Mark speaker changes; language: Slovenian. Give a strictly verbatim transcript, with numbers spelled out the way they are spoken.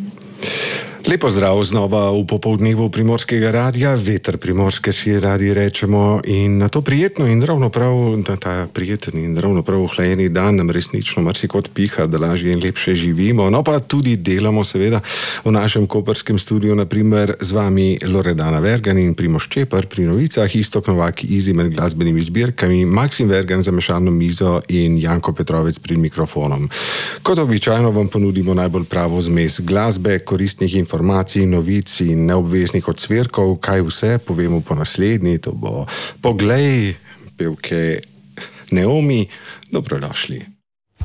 Speaker 1: Lepo zdrav znova v popoldnevu Primorskega radia, veter Primorske si radi rečemo, in na to prijetno in ravno prav, na ta prijeten in ravno prav ohlajeni dan nam resnično marsikot piha, da lažje in lepše živimo, no pa tudi delamo seveda v našem koperskem studiu, na primer z vami Loredana Vergan in Primož Čepar pri novicah, Iztok Novak Izi med glasbenimi zbirkami, Maksim Vergan za mešalno mizo in Janko Petrovec pred mikrofonom. Kot običajno vam ponudimo najbolj pravo zmes glasbe, koristnih informacij, informacij, novic in neobveznih odsvirkov, kaj vse povemo po naslednji, to bo Poglej, pevke Neomi, dobrodošli.